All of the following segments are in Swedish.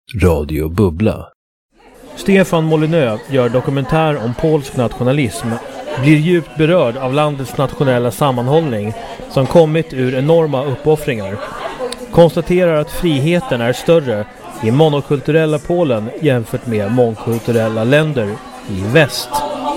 Radio Bubbla. Stefan Molyneux gör dokumentär om polsk nationalism, blir djupt berörd av landets nationella sammanhållning som kommit ur enorma uppoffringar. Konstaterar att friheten är större i monokulturella Polen jämfört med mångkulturella länder i väst.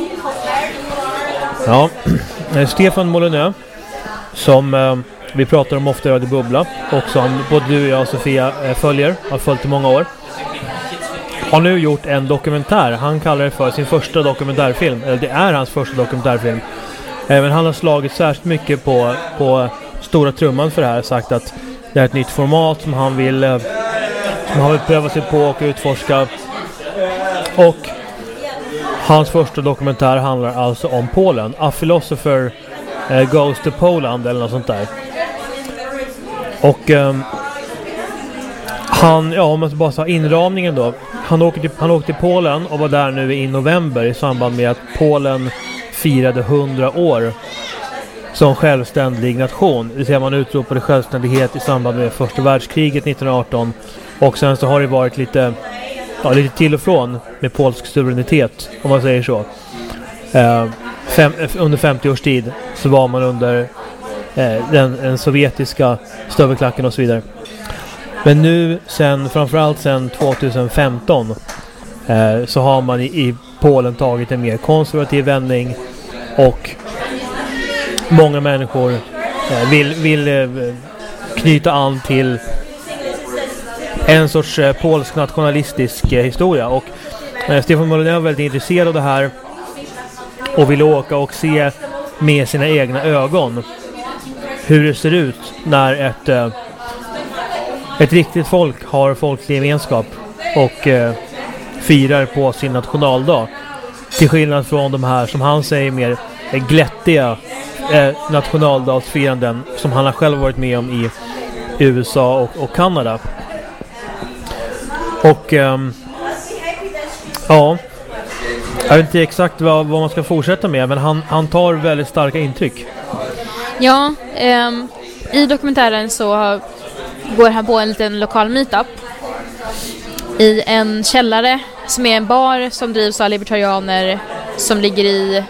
Ja, Stefan Molyneux som vi pratar om ofta i Radio Bubbla och som både du och jag och Sofia har följt i många år, har nu gjort en dokumentär. Han kallar det för sin första dokumentärfilm, eller det är hans första dokumentärfilm. Men han har slagit särskilt mycket på stora trumman för det här, sagt att det är ett nytt format som han vill pröva sig på och utforska. Och hans första dokumentär handlar alltså om Polen. A Philosopher Goes to Poland eller något sånt där. Och om man bara sa inramningen då. Han åkte till Polen och var där nu i november i samband med att Polen firade 100 år som självständig nation. Det vill säga man utropade självständighet i samband med första världskriget 1918. Och sen så har det varit lite till och från med polsk suveränitet, om man säger så. Under 50 års tid så var man under den sovjetiska stövelklacken och så vidare. Men nu framförallt sen 2015 så har man i Polen tagit en mer konservativ vändning och många människor vill knyta an till en sorts polsk nationalistisk historia. Och Stefan Molyneux är väldigt intresserad av det här och vill åka och se med sina egna ögon hur det ser ut när ett riktigt folk har folklig gemenskap och firar på sin nationaldag. Till skillnad från de här, som han säger, mer glättiga nationaldagsfiranden som han har själv varit med om i USA och Kanada. Och jag vet inte exakt vad man ska fortsätta med, men han tar väldigt starka intryck. Ja, i dokumentären så går han på en liten lokal meetup i en källare som är en bar som drivs av libertarianer som ligger i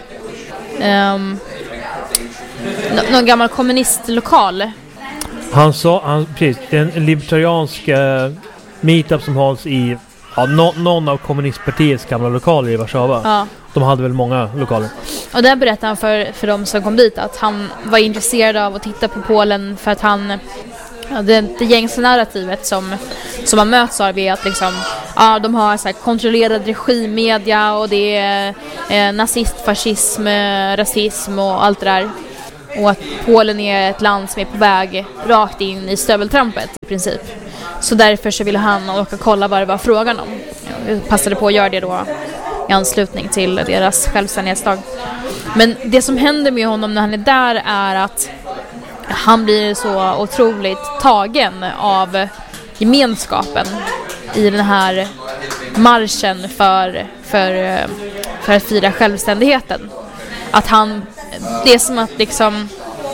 någon gammal kommunistlokal. Precis, det är en libertariansk meetup som hålls i någon av kommunistpartiets gamla lokaler i Warszawa. Ja. De hade väl många lokaler. Och där berättade han för de som kom dit att han var intresserad av att titta på Polen för att det gängse narrativet som man möts av är att liksom, de har så här kontrollerad regimmedia och det är nazist, fascism, rasism och allt det där. Och att Polen är ett land som är på väg rakt in i stöveltrampet i princip. Så därför så ville han åka och kolla vad det var frågan om. Jag passade på att göra det då i anslutning till deras självständighetsdag. Men det som händer med honom när han är där är att han blir så otroligt tagen av gemenskapen i den här marschen för att fira självständigheten. Att det är som att liksom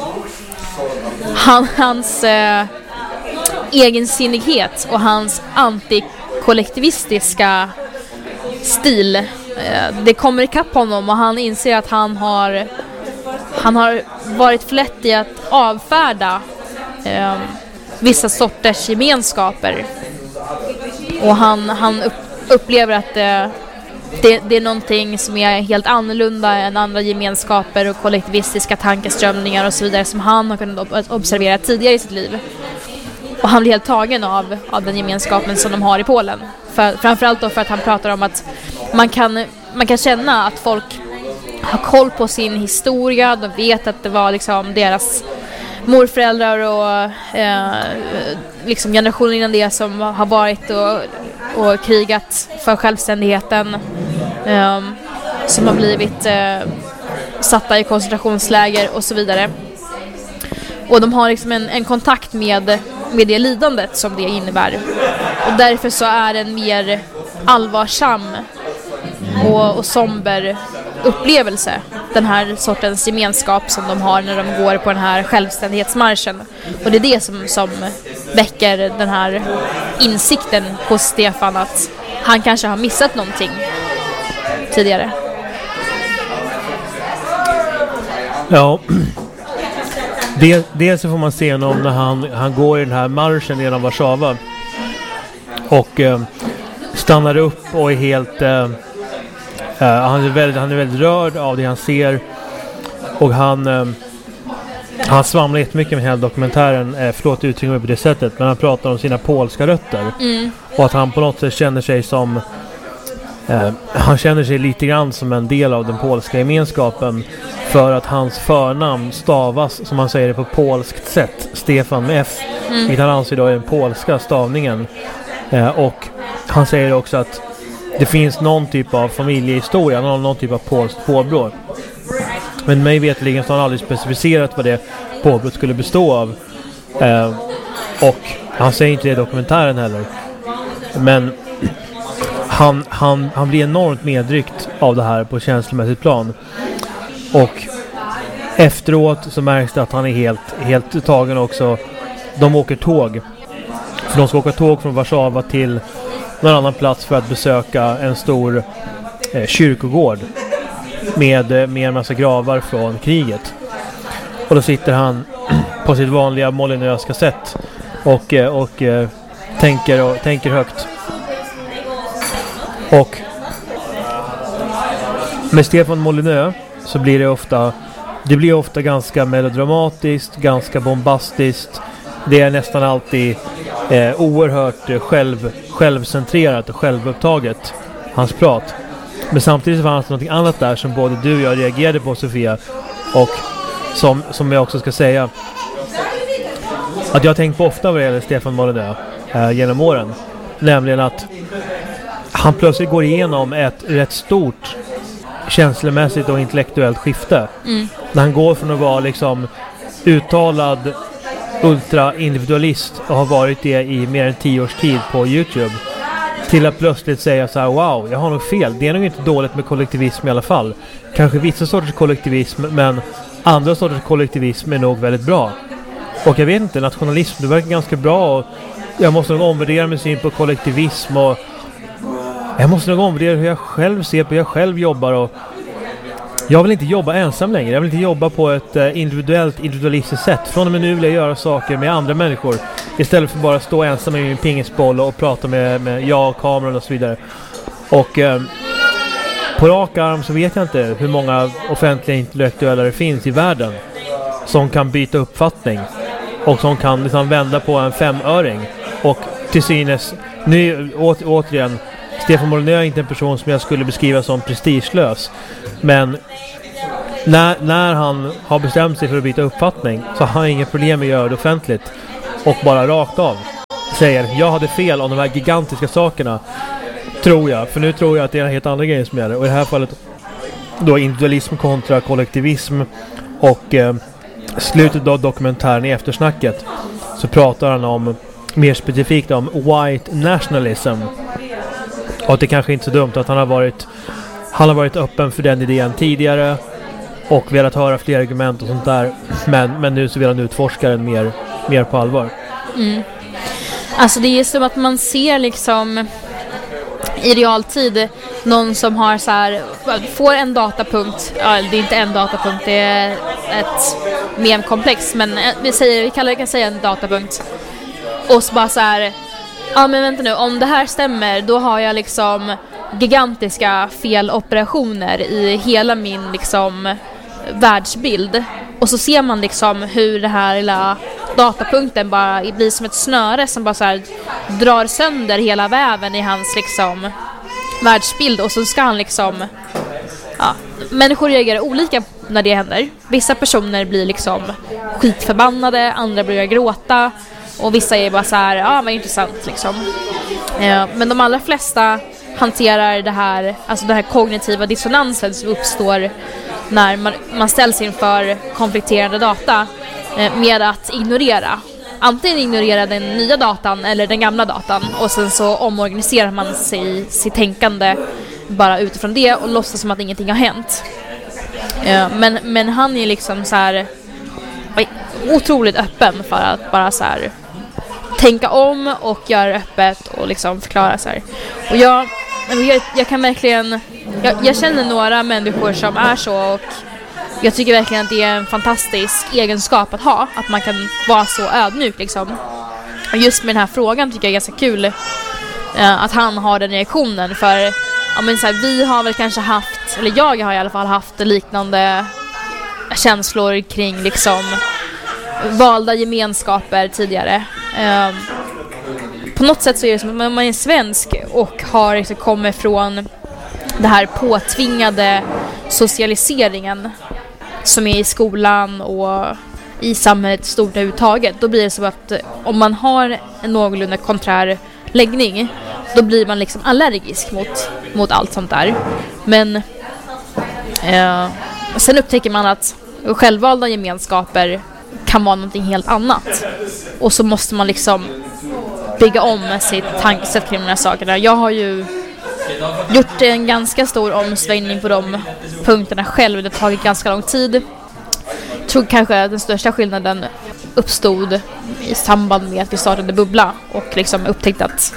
hans egensinnighet och hans antikollektivistiska stil, det kommer ikapp honom och han inser att han har varit för lätt i att avfärda vissa sorters gemenskaper. Och han upplever att det är någonting som är helt annorlunda än andra gemenskaper och kollektivistiska tankeströmningar och så vidare som han har kunnat observera tidigare i sitt liv. Och han blir helt tagen av den gemenskapen som de har i Polen. Framförallt då för att han pratar om att man kan känna att folk har koll på sin historia. De vet att det var liksom deras morföräldrar och liksom generationer innan det som har varit och krigat för självständigheten, som har blivit satta i koncentrationsläger och så vidare. Och de har liksom en kontakt med det lidandet som det innebär. Och därför så är det en mer allvarsam och somber upplevelse, den här sortens gemenskap som de har när de går på den här självständighetsmarschen. Och det är det som väcker den här insikten hos Stefan att han kanske har missat någonting tidigare. Ja. Dels så får man se honom när han går i den här marschen genom Warszawa och stannar upp och är helt han är väldigt rörd av det han ser, och han svamlar jättemycket med hela dokumentären, förlåt uttrycker mig på det sättet, men han pratar om sina polska rötter och att han på något sätt känner sig som han känner sig lite grann som en del av den polska gemenskapen, för att hans förnamn stavas, som man säger det, på polskt sätt, Stefan med F, vilket han anser då är den polska stavningen. Och han säger också att det finns någon typ av familjehistoria, någon typ av polskt påbrå. Men mig vetligen så har han aldrig specificerat vad det påbrået skulle bestå av. Och han säger inte det i dokumentären heller. Men han blir enormt medryckt av det här på känslomässigt plan. Och efteråt så märks det att han är helt tagen också. De åker tåg. För de ska åka tåg från Warszawa till någon annan plats för att besöka en stor kyrkogård med en massa gravar från kriget. Och då sitter han på sitt vanliga Molinöska sätt och tänker högt. Och med Stefan Molinö så blir det ofta ganska melodramatiskt, ganska bombastiskt. Det är nästan alltid oerhört självcentrerat och självupptaget, hans prat. Men samtidigt fanns det något annat där som både du och jag reagerade på, Sofia, och som jag också ska säga att jag har tänkt på ofta vad det gäller Stefan Molinö genom åren. Nämligen att han plötsligt går igenom ett rätt stort känslomässigt och intellektuellt skifte. När han går från att vara liksom uttalad ultra-individualist och har varit det i mer än 10 års tid på YouTube, till att plötsligt säga så här: wow, jag har nog fel. Det är nog inte dåligt med kollektivism i alla fall. Kanske vissa sorters kollektivism, men andra sorters kollektivism är nog väldigt bra. Och jag vet inte, nationalism, det verkar ganska bra, och jag måste nog omvärdera min syn på kollektivism, och jag måste nog omvärdera hur jag själv ser på hur jag själv jobbar, och jag vill inte jobba ensam längre. Jag vill inte jobba på ett individualistiskt sätt. Från och med nu vill jag göra saker med andra människor istället för bara stå ensam med min pingisboll och prata med jag och kameran och så vidare. Och på rak arm så vet jag inte hur många offentliga intellektuella det finns i världen som kan byta uppfattning och som kan liksom vända på en 5-öring. Och till synes, nu återigen, Stefan Molinö är inte en person som jag skulle beskriva som prestigelös. Men när han har bestämt sig för att byta uppfattning så har han inget problem med att göra det offentligt. Och bara rakt av säger: jag hade fel om de här gigantiska sakerna, tror jag. För nu tror jag att det är helt andra grejer som gäller. Och i det här fallet då individualism kontra kollektivism. Och slutet av dokumentären, i eftersnacket, så pratar han om, mer specifikt om white nationalism. Och det kanske inte är så dumt att han har varit öppen för den idén tidigare och velat höra fler argument och sånt där. Men nu så vill han utforska den mer på allvar. Alltså det är som att man ser liksom i realtid någon som har så här, får en datapunkt. Ja, det är inte en datapunkt, det är ett memkomplex, men vi kan säga en datapunkt. Och så bara så här: ja men vänta nu, om det här stämmer, då har jag liksom gigantiska feloperationer i hela min liksom världsbild. Och så ser man liksom hur det här lilla datapunkten bara blir som ett snöre som bara så här drar sönder hela väven i hans liksom världsbild. Och så ska han liksom, ja, människor reagerar olika när det händer. Vissa personer blir liksom skitförbannade, andra börjar gråta, och vissa är bara så här: ja, vad intressant liksom. Men de allra flesta hanterar det här, alltså den här kognitiva dissonansen som uppstår när man ställs inför konflikterande data, med att ignorera. Antingen ignorera den nya datan eller den gamla datan, och sen så omorganiserar man sitt tänkande bara utifrån det och låtsas som att ingenting har hänt. Men han är liksom så här otroligt öppen för att bara så här tänka om och göra det öppet och liksom förklara så här. Och jag kan verkligen jag känner några människor som är så, och jag tycker verkligen att det är en fantastisk egenskap att ha, att man kan vara så ödmjuk liksom. Och just med den här frågan tycker jag är ganska kul att han har den reaktionen, för ja, men så här, vi har väl kanske haft, eller jag har i alla fall haft liknande känslor kring liksom valda gemenskaper tidigare. På något sätt så är det som att man är svensk och har liksom kommit från det här påtvingade socialiseringen som är i skolan och i samhället stort överhuvudtaget. Då blir det så att om man har en någorlunda konträr läggning, då blir man liksom allergisk mot allt sånt där. Men sen upptäcker man att självvalda gemenskaper kan vara någonting helt annat. Och så måste man liksom bygga om sitt tankesätt kring de här sakerna. Jag har ju gjort en ganska stor omsvängning på de punkterna själv. Det har tagit ganska lång tid. Jag tror kanske att den största skillnaden uppstod i samband med att vi startade Bubbla och liksom upptäckte att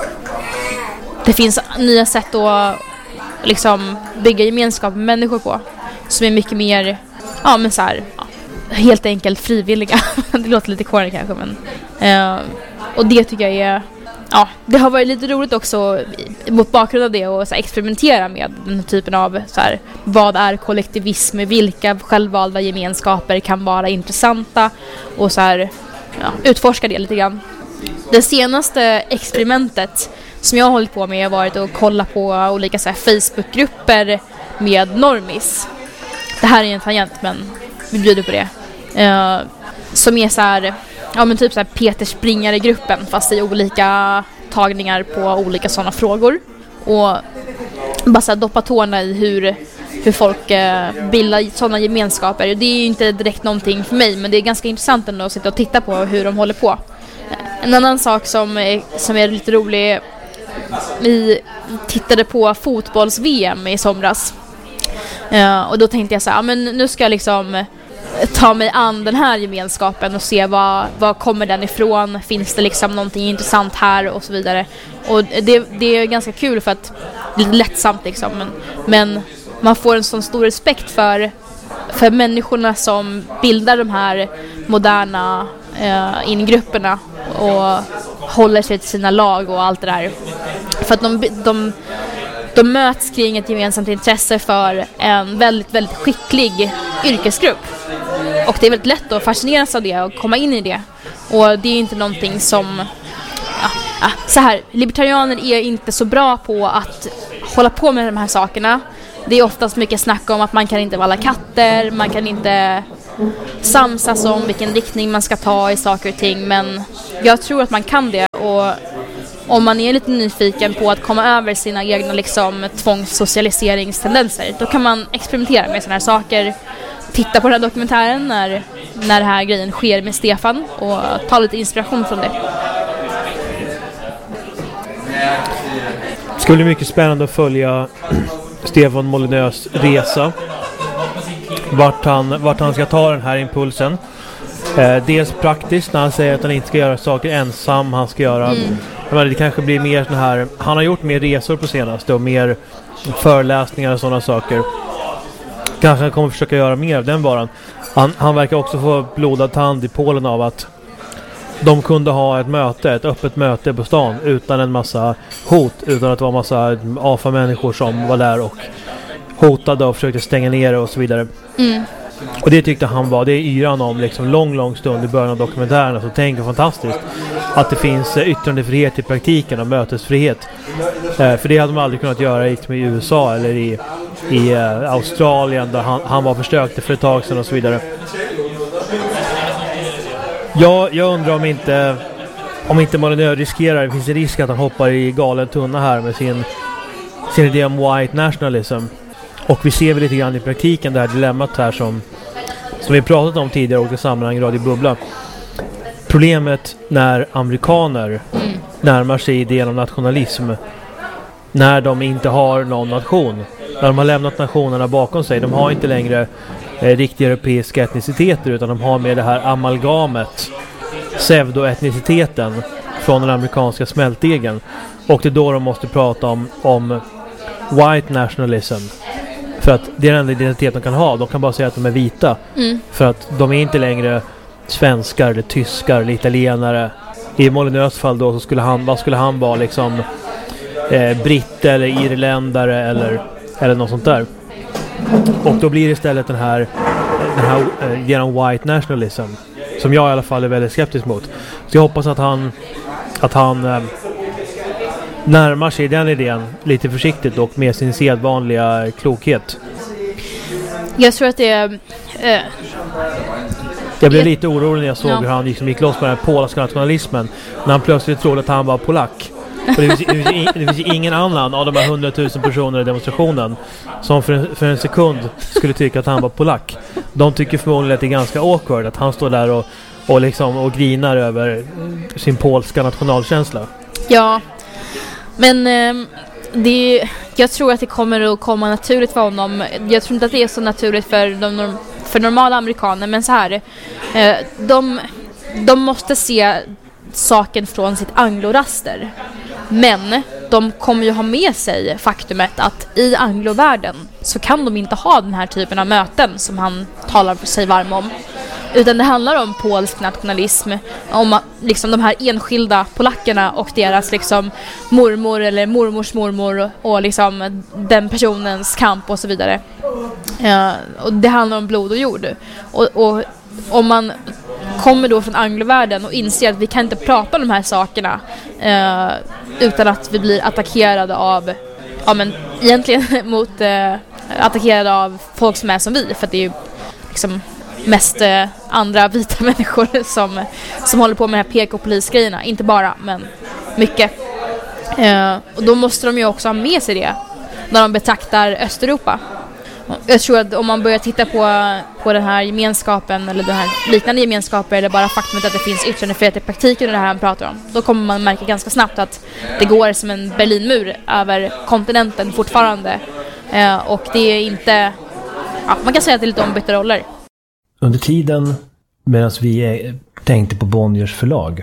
det finns nya sätt att liksom bygga gemenskap med människor på som är mycket mer, ja men så här, helt enkelt frivilliga. Det låter lite korrekt kanske, men och det tycker jag är, ja, det har varit lite roligt också mot bakgrund av det, och så här, experimentera med den här typen av så här, vad är kollektivism, vilka självvalda gemenskaper kan vara intressanta, och så här, ja, utforska det lite grann. Det senaste experimentet som jag har hållit på med har varit att kolla på olika så här Facebookgrupper med normis. Det här är en tangent, men vi bjuder på det. Som är så här, ja men typ så här Peter Springare-gruppen, fast i olika tagningar på olika sådana frågor. Och bara så här doppa tårna i hur folk bildar sådana gemenskaper. Det är ju inte direkt någonting för mig, men det är ganska intressant ändå att sitta och titta på hur de håller på. En annan sak som är lite rolig, vi tittade på fotbolls-VM i somras. Och då tänkte jag så här, men nu ska jag liksom ta mig an den här gemenskapen och se vad kommer den ifrån, finns det liksom någonting intressant här och så vidare. Och det är ganska kul för att det är lättsamt liksom, men man får en sån stor respekt för människorna som bildar de här moderna ingrupperna och håller sig till sina lag och allt det där. För att de möts kring ett gemensamt intresse för en väldigt, väldigt skicklig yrkesgrupp. Och det är väldigt lätt att fascineras av det och komma in i det. Och det är inte någonting som... så här, libertarianer är inte så bra på att hålla på med de här sakerna. Det är oftast mycket snack om att man kan inte valla katter, man kan inte samsas om vilken riktning man ska ta i saker och ting. Men jag tror att man kan det, och om man är lite nyfiken på att komma över sina egna liksom tvångssocialiseringstendenser, då kan man experimentera med såna här saker. Titta på den här dokumentären när den här grejen sker med Stefan och ta lite inspiration från det. Det skulle bli mycket spännande att följa Stefan Molinös resa. Vart han ska ta den här impulsen. Dels praktiskt när han säger att han inte ska göra saker ensam. Han ska göra... Men det kanske blir mer sån här... Han har gjort mer resor på senaste och mer föreläsningar och sådana saker. Kanske han kommer försöka göra mer av den varan. Han verkar också få blodad tand i Polen av att de kunde ha ett öppet möte på stan utan en massa hot, utan att det var en massa AFA-människor som var där och hotade och försökte stänga ner och så vidare. Och det tyckte han var, det är yran om liksom lång stund i början av dokumentären. Så tänker fantastiskt att det finns yttrandefrihet i praktiken och mötesfrihet. För det hade man aldrig kunnat göra i USA eller i Australien där han var försökte för ett tag sedan och så vidare. Jag undrar om inte Molinö riskerar, det finns en risk att han hoppar i galen tunna här med sin idé om white nationalism. Och vi ser väl lite grann i praktiken det här dilemmat här som vi pratat om tidigare i olika sammanhang, Radio Bubbla. Problemet när amerikaner närmar sig idén om nationalism, när de inte har någon nation, när de har lämnat nationerna bakom sig, de har inte längre riktiga europeiska etniciteter, utan de har med det här amalgamet pseudoetniciteten från den amerikanska smältdegen. Och det är då de måste prata om white nationalism. För att det är den enda identitet de kan ha. De kan bara säga att de är vita. För att de är inte längre svenskar eller tyskar eller italienare. I Molinös fall då så skulle han vara liksom britt eller irländare eller något sånt där. Och då blir det istället den här genom white nationalism som jag i alla fall är väldigt skeptisk mot. Så jag hoppas att han närmar sig den idén lite försiktigt och med sin sedvanliga klokhet. Jag tror att det är... Jag blev lite orolig när jag såg hur han gick loss på den här polska nationalismen. När han plötsligt trodde att han var polack. Och det finns ingen annan av de här 100 000 personer i demonstrationen som för en sekund skulle tycka att han var polack. De tycker förmodligen att det är ganska awkward att han står där och grinar över sin polska nationalkänsla. Ja, men jag tror att det kommer att komma naturligt för honom. Jag tror inte att det är så naturligt för normala amerikaner, men så här, de måste se saken från sitt angloraster. Men de kommer ju ha med sig faktumet att i anglovärlden så kan de inte ha den här typen av möten som han talar sig varm om. Utan det handlar om polsk nationalism, om liksom de här enskilda polackerna och deras liksom mormor eller mormors mormor och liksom den personens kamp och så vidare. Och det handlar om blod och jord. Och om man kommer då från anglovärlden och inser att vi kan inte prata om de här sakerna utan att vi blir attackerade av attackerade av folk som är som vi, för att det är ju liksom mest andra vita människor som håller på med de här PK-polisgrejerna, inte bara, men mycket. Och då måste de ju också ha med sig det när de betraktar Östeuropa. Jag tror att om man börjar titta på den här gemenskapen eller den här liknande gemenskaper eller bara faktumet att det finns yttrandefrihet i praktiken och det här han pratar om, då kommer man märka ganska snabbt att det går som en Berlinmur över kontinenten fortfarande. Och det är inte... Ja, man kan säga att det är lite ombytta roller. Under tiden medan vi tänkte på Bonniers förlag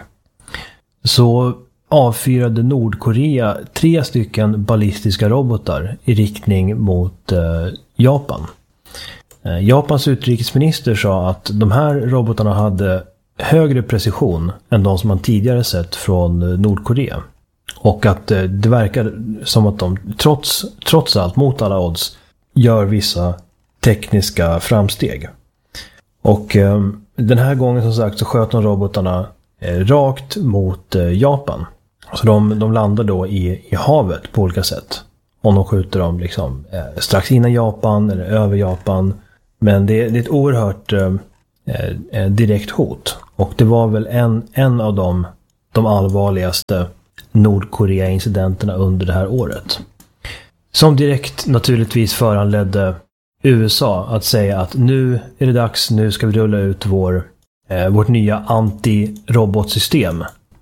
så avfyrade Nordkorea 3 stycken ballistiska robotar i riktning mot Japan. Japans utrikesminister sa att de här robotarna hade högre precision än de som man tidigare sett från Nordkorea. Och att det verkar som att de trots allt, mot alla odds, gör vissa tekniska framsteg. Och den här gången som sagt så sköt de robotarna rakt mot Japan. Så de landar då i havet på olika sätt. Om de skjuter dem liksom strax innan Japan eller över Japan. Men det är ett oerhört direkt hot. Och det var väl en av de allvarligaste Nordkorea-incidenterna under det här året. Som direkt naturligtvis föranledde USA att säga att nu är det dags, nu ska vi rulla ut vårt nya anti-robotsystem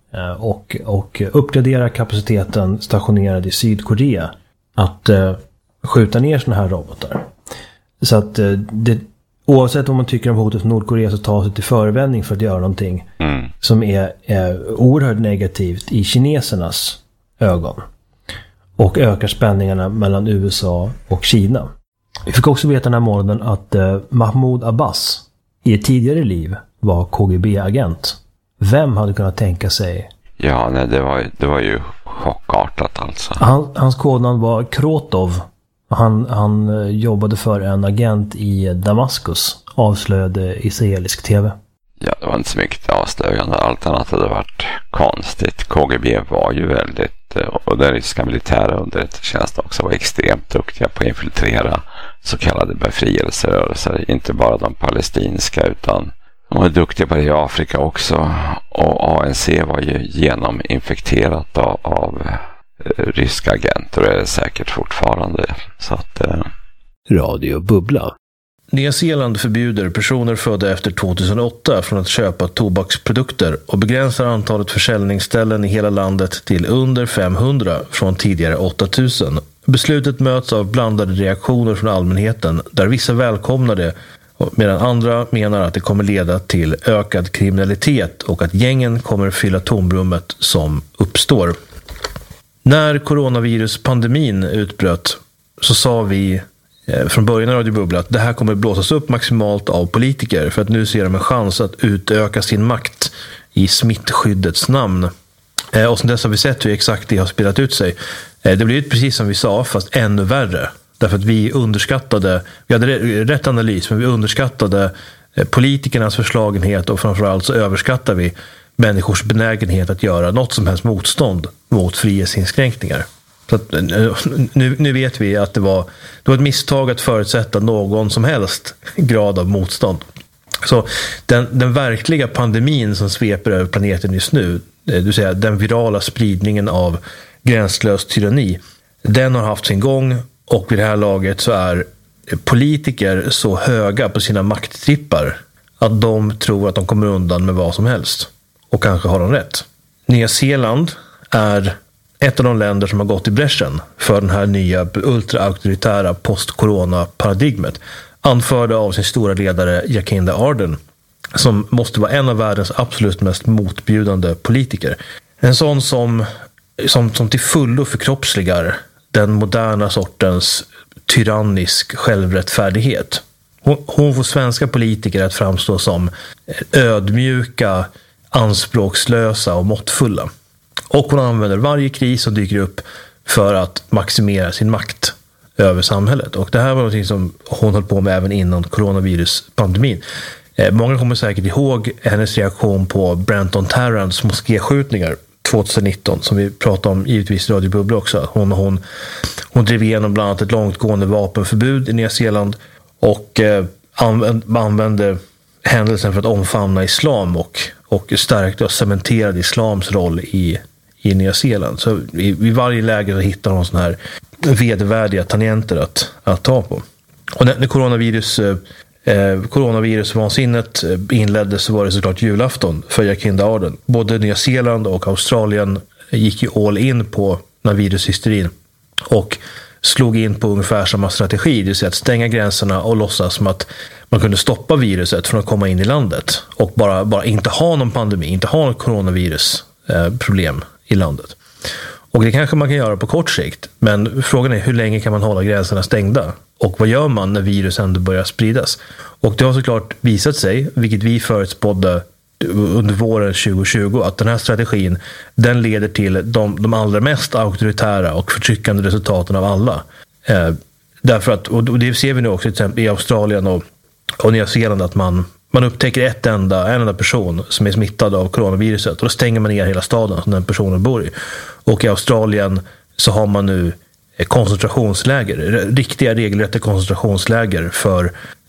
och uppgradera kapaciteten stationerad i Sydkorea att skjuta ner såna här robotar. Så att oavsett vad man tycker om hotet från Nordkorea så tar sig till förevändning för att göra någonting som är oerhört negativt i kinesernas ögon och ökar spänningarna mellan USA och Kina. Vi fick också veta den här morgonen att Mahmoud Abbas i ett tidigare liv var KGB-agent. Vem hade kunnat tänka sig? Ja, nej, det var ju chockartat alltså. Hans kodnamn var Krotov. Han jobbade för en agent i Damaskus, avslöjade israelisk tv. Ja, det var inte så mycket avslöjande. Allt annat hade varit konstigt. KGB var ju väldigt, och den ryska militära underrättelsetjänsten också var extremt duktiga på att infiltrera så kallade befrielserörelser. Inte bara de palestinska utan de var duktiga på det i Afrika också. Och ANC var ju genominfekterat av ryska agenter och är säkert fortfarande. Så att, Radio Bubbla. Nya Zeeland förbjuder personer födda efter 2008 från att köpa tobaksprodukter och begränsar antalet försäljningsställen i hela landet till under 500 från tidigare 8000. Beslutet möts av blandade reaktioner från allmänheten där vissa välkomnar det medan andra menar att det kommer leda till ökad kriminalitet och att gängen kommer fylla tomrummet som uppstår. När coronaviruspandemin utbröt så sa vi från början av Radio Bubbla att det här kommer blåsas upp maximalt av politiker för att nu ser de en chans att utöka sin makt i smittskyddets namn. Och sen dess har vi sett hur exakt det har spelat ut sig. Det blev precis som vi sa, fast ännu värre. Därför att vi hade rätt analys, men vi underskattade politikernas förslagenhet och framförallt så överskattar vi människors benägenhet att göra något som helst motstånd mot frihetsinskränkningar. Så att, nu vet vi att det var ett misstag att förutsätta någon som helst grad av motstånd. Så den verkliga pandemin som sveper över planeten just nu, det vill säga den virala spridningen av gränslös tyranni, den har haft sin gång, och vid det här laget så är politiker så höga på sina makttrippar att de tror att de kommer undan med vad som helst. Och kanske har de rätt. Nya Zeeland är ett av de länder som har gått i bräschen för den här nya ultra-auktoritära post-corona-paradigmet, anförda av sin stora ledare Jacinda Ardern, som måste vara en av världens absolut mest motbjudande politiker. En sån som till fullo förkroppsligar den moderna sortens tyrannisk självrättfärdighet. Hon får svenska politiker att framstå som ödmjuka, anspråkslösa och måttfulla. Och hon använder varje kris som dyker upp för att maximera sin makt över samhället. Och det här var något som hon höll på med även innan coronaviruspandemin. Många kommer säkert ihåg hennes reaktion på Brenton Tarrants moskéskjutningar 2019, som vi pratade om givetvis i Radio Bubbla också. Hon drev igenom bland annat ett långtgående vapenförbud i Nya Zeeland och använde händelsen för att omfamna islam och stärkte och cementerade islams roll i Nya Zeeland. Så i varje läge hittar hon såna här vedervärdiga tangenter att ta på. Och när coronavirusvansinnet inleddes så var det såklart julafton för Jacinda Ardern. Både Nya Zeeland och Australien gick ju all in på den virushysterin och slog in på ungefär samma strategi, det vill säga att stänga gränserna och låtsas som att man kunde stoppa viruset från att komma in i landet och bara inte ha någon pandemi, inte ha något coronavirusproblem i landet. Och det kanske man kan göra på kort sikt, men frågan är hur länge kan man hålla gränserna stängda? Och vad gör man när virus ändå börjar spridas? Och det har såklart visat sig, vilket vi förutspådde under våren 2020, att den här strategin, den leder till de allra mest auktoritära och förtryckande resultaten av alla. Därför att, och det ser vi nu också till exempel i Australien och Nya Zeeland, att man upptäcker en enda person som är smittad av coronaviruset, och då stänger man ner hela staden som den personen bor i. Och i Australien så har man nu koncentrationsläger, riktiga regelrätta koncentrationsläger för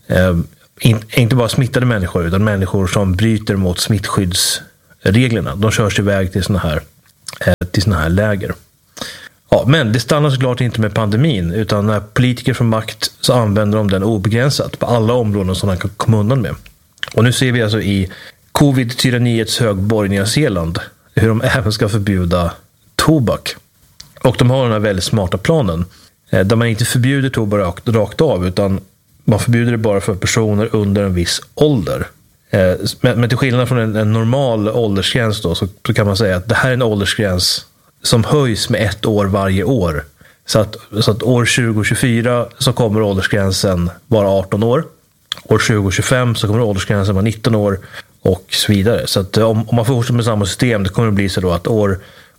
inte bara smittade människor utan människor som bryter mot smittskyddsreglerna. De körs iväg till såna här läger. Ja, men det stannar såklart inte med pandemin, utan när politiker får makt så använder de den obegränsat på alla områden som de kan komma undan med. Och nu ser vi alltså i covid-tyranniets högborg Nya Zeeland hur de även ska förbjuda tobak. Och de har den här väldigt smarta planen där man inte förbjuder tobak rakt av, utan man förbjuder det bara för personer under en viss ålder. Men till skillnad från en normal åldersgräns då, så kan man säga att det här är en åldersgräns som höjs med 1 år varje år. Så att år 2024 så kommer åldersgränsen vara 18 år. År 2025 så kommer åldersgränsen vara 19 år och så vidare. Så att om man fortsätter med samma system, det kommer det bli så då att år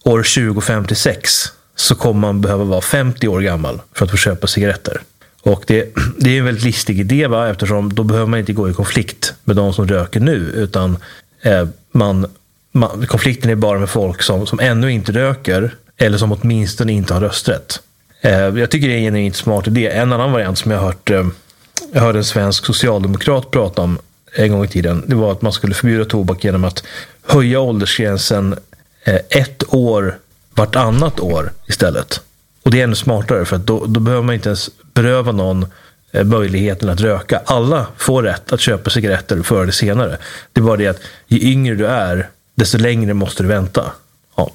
2056 så kommer man behöva vara 50 år gammal för att få köpa cigaretter. Och det är en väldigt listig idé, va? Eftersom då behöver man inte gå i konflikt med de som röker nu, utan konflikten är bara med folk som ännu inte röker eller som åtminstone inte har rösträtt. Jag tycker det är en inte smart idé. En annan variant som jag hörde en svensk socialdemokrat prata om en gång i tiden, det var att man skulle förbjuda tobak genom att höja åldersgränsen 1 år vartannat år istället. Och det är ännu smartare, för att då behöver man inte ens beröva någon möjligheten att röka. Alla får rätt att köpa cigaretter förr eller senare. Det är bara det att ju yngre du är, desto längre måste du vänta. Ja.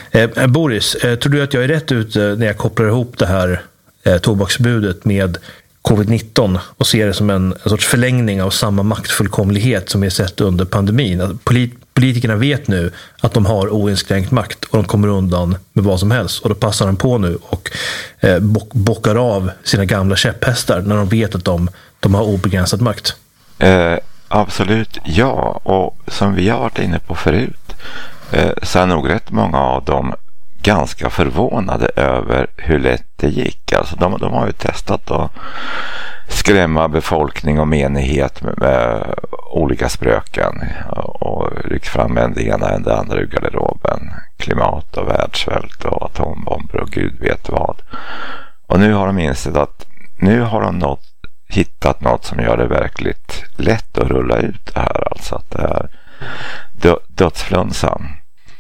Boris, tror du att jag är rätt ute när jag kopplar ihop det här tobaksbudet med covid-19 och ser det som en sorts förlängning av samma maktfullkomlighet som vi sett under pandemin. Att politikerna vet nu att de har oinskränkt makt och de kommer undan med vad som helst. Och då passar de på nu och bockar av sina gamla käpphästar när de vet att de har obegränsad makt. Absolut, ja. Och som vi har varit inne på förut så är nog rätt många av dem ganska förvånade över hur lätt det gick. Alltså de har ju testat att skrämma befolkning och menighet med olika spöken och ryckt fram en det ena än det andra ur garderoben. Klimat och världssvält och atombomber och gud vet vad. Och nu har de insett att nu har de hittat något som gör det verkligt lätt att rulla ut det här. Alltså att det är dödsflunsan.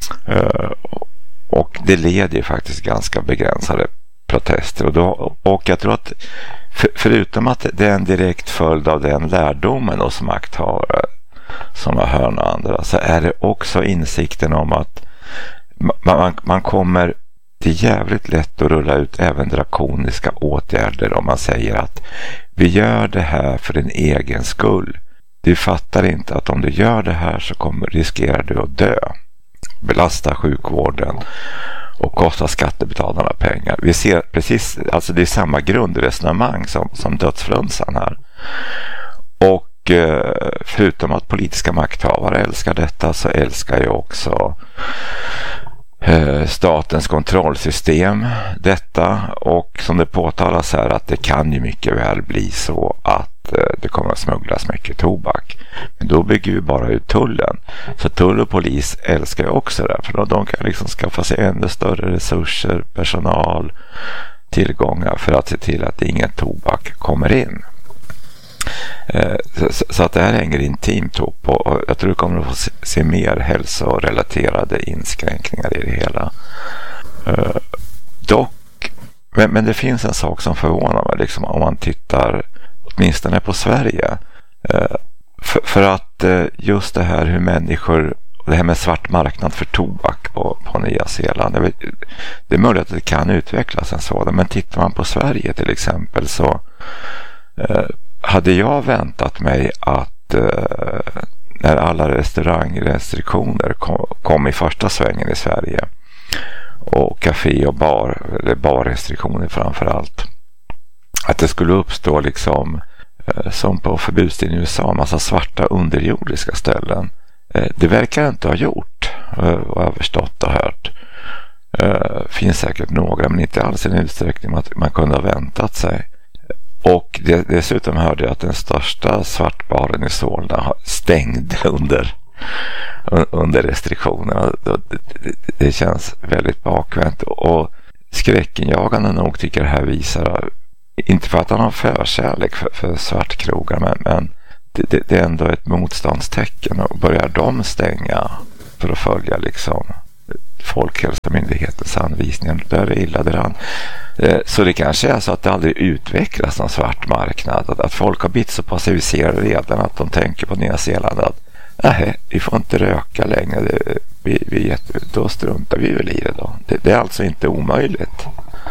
Och det leder ju faktiskt ganska begränsade protester. Och jag tror att förutom att det är en direkt följd av den lärdomen hos makthavare som har hört och andra, så är det också insikten om att man kommer till jävligt lätt att rulla ut även drakoniska åtgärder om man säger att vi gör det här för din egen skull. Du fattar inte att om du gör det här så riskerar du att dö. Belasta sjukvården och kosta skattebetalarna pengar. Vi ser precis, alltså det är samma grundresonemang som dödsflunsan här. Och förutom att politiska makthavare älskar detta så älskar ju också statens kontrollsystem detta, och som det påtalas här att det kan ju mycket väl bli så att det kommer att smugglas mycket tobak, men då bygger vi bara ut tullen, så tull och polis älskar ju också det, för de kan liksom skaffa sig ännu större resurser, personal, tillgångar för att se till att ingen tobak kommer in. Så att det här hänger intimt ihop, och jag tror det kommer att få se mer hälsorelaterade inskränkningar i det hela. Dock, men det finns en sak som förvånar mig liksom, om man tittar åtminstone på Sverige, för att just det här hur människor, det här med svart marknad för tobak på Nya Zeeland, det är möjligt att det kan utvecklas en sådan, men tittar man på Sverige till exempel så hade jag väntat mig att när alla restaurangrestriktioner kom i första svängen i Sverige, och café och bar, eller barrestriktioner framförallt, att det skulle uppstå liksom som på förbudstiden i USA, massa svarta underjordiska ställen. Det verkar inte ha gjort, vad jag förstått och hört. Finns säkert några, men inte alls i en utsträckning att man kunde ha väntat sig. Och dessutom hörde jag att den största svartbaren i Solna stängde under restriktionerna. Det känns väldigt bakvänt, och skräckinjagande nog tycker det här visar, inte för att han har förkärlek för svartkrogar, men det är ändå ett motståndstecken, och börjar de stänga för att följa liksom Folkhälsomyndighetens anvisningar, där är det illa däran. Så det kanske är så att det aldrig utvecklas någon svart marknad, att folk har blivit så passiviserade redan att de tänker på Nya Zeeland att nej, vi får inte röka längre, då struntar vi väl i det då. Det är alltså inte omöjligt.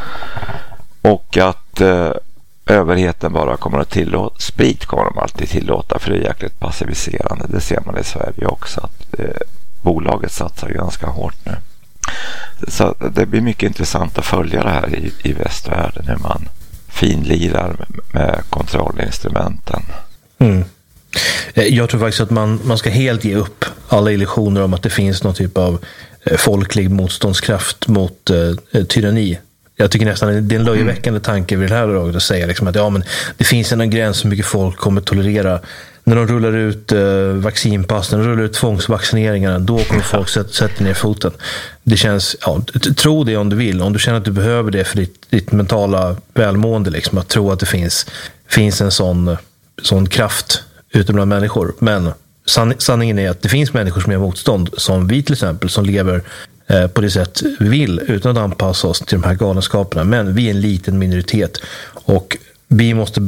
Och att överheten bara kommer att tillåta, sprit kommer de alltid tillåta, för det är jäkligt passiviserande. Det ser man i Sverige också, att bolaget satsar ganska hårt nu. Så det blir mycket intressant att följa det här i västvärlden, hur man finlirar med kontrollinstrumenten. Mm. Jag tror faktiskt att man ska helt ge upp alla illusioner om att det finns någon typ av folklig motståndskraft mot tyranni. Jag tycker nästan det är en löjeväckande tanke vid det här laget att säga liksom att men det finns en gräns hur mycket folk kommer tolerera. När de rullar ut vaccinpass, när de rullar ut tvångsvaccineringarna, då kommer folk sätta ner foten. Det känns, tro det om du vill. Om du känner att du behöver det för ditt mentala välmående, liksom, att tro att det finns en sån kraft ute bland människor. Men sanningen är att det finns människor som gör motstånd, som vi till exempel, som lever på det sätt vi vill utan att anpassa oss till de här galenskaperna. Men vi är en liten minoritet, och vi måste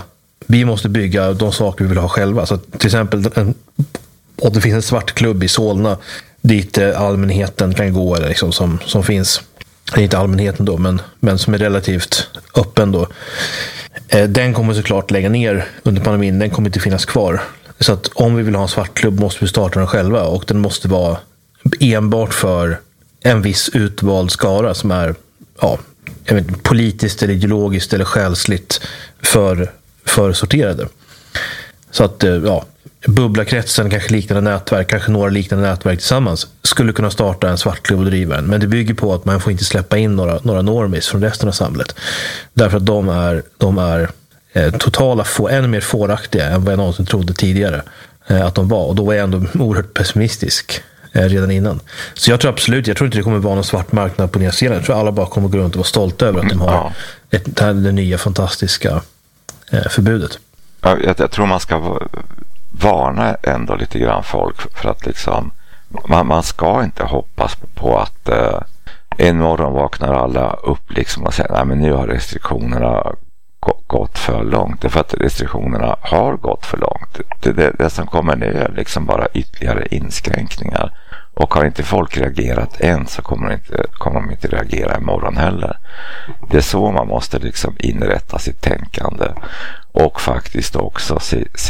bygga de saker vi vill ha själva. Så till exempel om det finns en svart klubb i Solna dit allmänheten kan gå, eller liksom som finns, inte allmänheten då, men som är relativt öppen då. Den kommer såklart lägga ner under pandemin. Den kommer inte finnas kvar. Så att om vi vill ha en svartklubb måste vi starta den själva. Och den måste vara enbart för en viss utvald skara som är jag vet inte, politiskt eller ideologiskt eller själsligt försorterade. Så att bubblakretsen, kanske liknande nätverk, kanske några liknande nätverk tillsammans skulle kunna starta en svartklubb och driva den. Men det bygger på att man får inte släppa in några normis från resten av samhället. Därför att de är totala ännu mer fåraktiga än vad jag någonsin trodde tidigare att de var. Och då var jag ändå oerhört pessimistisk redan innan. Så jag tror inte det kommer vara någon svart marknad på Nya Zeeland. Jag tror alla bara kommer gå runt och vara stolta över att de har det nya fantastiska förbudet. Jag tror man ska varna ändå lite grann folk för att liksom man ska inte hoppas på att en morgon vaknar alla upp liksom och säger nej men nu har restriktionerna gått för långt. Det är för att restriktionerna har gått för långt. Det som kommer nu är liksom bara ytterligare inskränkningar. Och har inte folk reagerat än så kommer de inte reagera imorgon heller. Det är så man måste liksom inrätta sitt tänkande och faktiskt också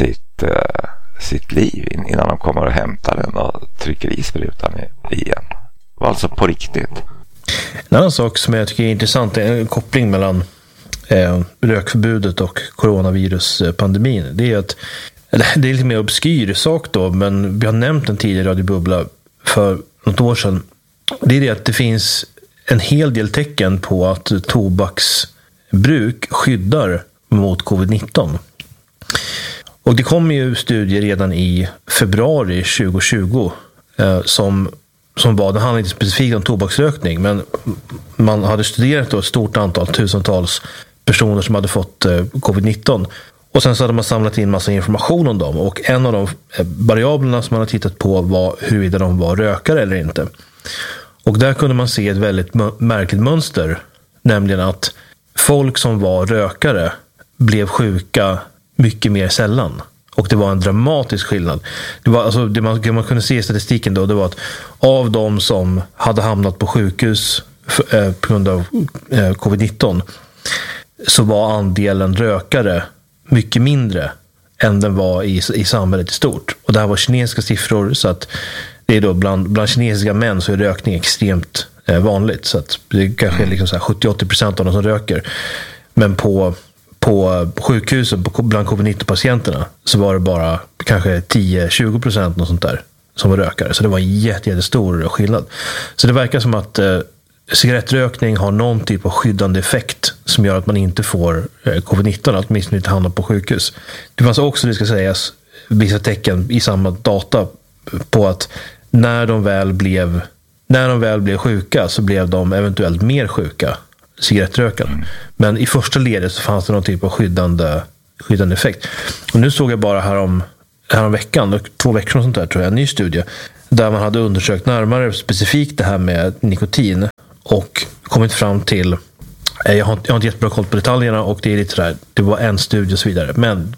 sitt liv innan de kommer och hämtar den och trycker i sprutan igen. Alltså på riktigt. En annan sak som jag tycker är intressant är en koppling mellan rökförbudet och coronaviruspandemin. Det är att det är lite mer obskyr sak då, men vi har nämnt den tidigare i Radio Bubbla för något år sedan. Det är det att det finns en hel del tecken på att tobaksbruk skyddar mot covid-19. Och det kom ju studier redan i februari 2020 som var, det handlade inte specifikt om tobaksrökning, men man hade studerat då ett stort antal, tusentals personer som hade fått covid-19. Och sen så hade man samlat in massa information om dem. Och en av de variablerna som man har tittat på var huruvida de var rökare eller inte. Och där kunde man se ett väldigt märkligt mönster. Nämligen att folk som var rökare blev sjuka mycket mer sällan. Och det var en dramatisk skillnad. Det var alltså det man kunde se i statistiken då, det var att av de som hade hamnat på sjukhus på grund av covid-19 så var andelen rökare mycket mindre än den var i samhället i stort. Och det här var kinesiska siffror, så att det är då bland kinesiska män så är rökning extremt vanligt. Så att det kanske är liksom 70-80% av de som röker. Men på sjukhusen, bland covid-19-patienterna, så var det bara kanske 10-20% något sånt där som var rökare. Så det var en jättestor skillnad. Så det verkar som att cigarettrökning har någon typ av skyddande effekt som gör att man inte får covid-19, att åtminstone inte hamnar på sjukhus. Det fanns också, det ska sägas, vissa tecken i samma data på att när de väl blev sjuka så blev de eventuellt mer sjuka, cigarettrökarna. Men i första ledet så fanns det någon typ av skyddande effekt. Och nu såg jag bara härom veckan, 2 veckor och sånt där, tror jag, en ny studie där man hade undersökt närmare specifikt det här med nikotin och kommit fram till, jag har inte jättebra koll på detaljerna och det är lite sådär, det var en studie och så vidare, men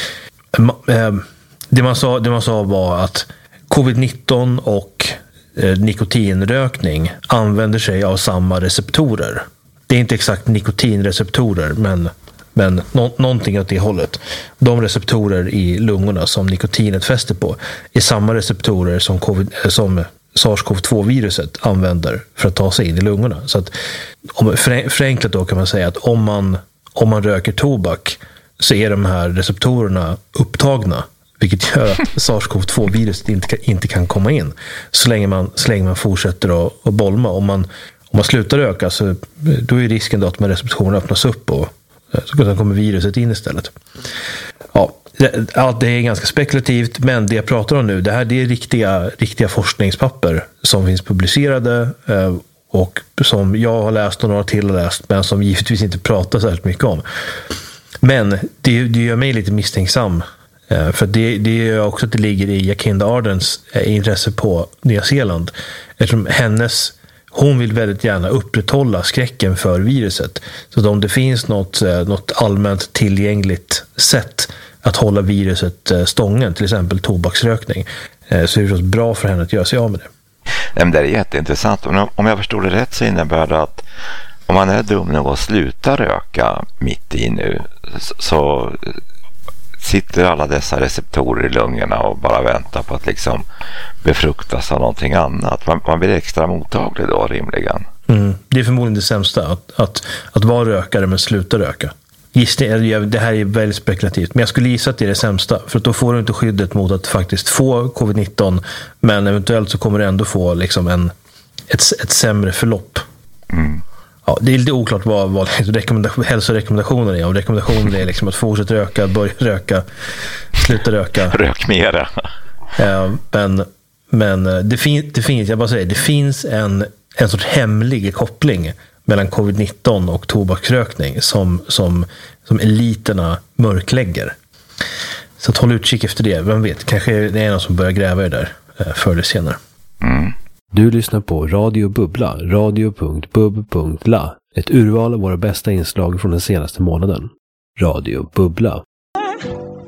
det man sa var att covid-19 och nikotinrökning använder sig av samma receptorer. Det är inte exakt nikotinreceptorer, men någonting åt det hållet. De receptorer i lungorna som nikotinet fäster på är samma receptorer som SARS-CoV-2-viruset använder för att ta sig in i lungorna. Så att, förenklat då kan man säga att om man röker tobak så är de här receptorerna upptagna, vilket gör att SARS-CoV-2-viruset inte kan komma in så länge man fortsätter att bolma. Om man slutar röka så då är risken då att receptorerna öppnas upp och så kommer viruset in istället. Ja, det är ganska spekulativt, men det jag pratar om nu, det är riktiga forskningspapper som finns publicerade och som jag har läst och några till har läst, men som givetvis inte pratar särskilt mycket om. Men det gör mig lite misstänksam, för det gör också att det ligger i Jacinda Arderns intresse på Nya Zeeland, eftersom hon vill väldigt gärna upprätthålla skräcken för viruset. Så om det finns något allmänt tillgängligt sätt att hålla viruset stången, till exempel tobaksrökning, så är det förstås bra för henne att göra sig av med det. Det är jätteintressant. Om jag förstår det rätt så innebär det att om man är dum nog att sluta röka mitt i nu, så sitter alla dessa receptorer i lungorna och bara väntar på att liksom befruktas av någonting annat. Man blir extra mottaglig då rimligen. Det är förmodligen det sämsta, att vara rökare men sluta röka. Det här är väldigt spekulativt, men jag skulle gissa att det är det sämsta, för att då får du inte skyddet mot att faktiskt få covid-19, men eventuellt så kommer du ändå få liksom ett sämre förlopp. Ja, det är lite oklart vad hälsorekommendationer är. Om rekommendationer är liksom att fortsätta röka, börja röka, sluta röka. Rök mera. Men det finns en sorts hemlig koppling mellan covid-19 och tobaksrökning som eliterna mörklägger. Så att håll utkik efter det. Vem vet, kanske det är någon som börjar gräva i det där förr eller senare. Du lyssnar på Radio Bubbla, radio.bub.la. Ett urval av våra bästa inslag från den senaste månaden. Radio Bubbla.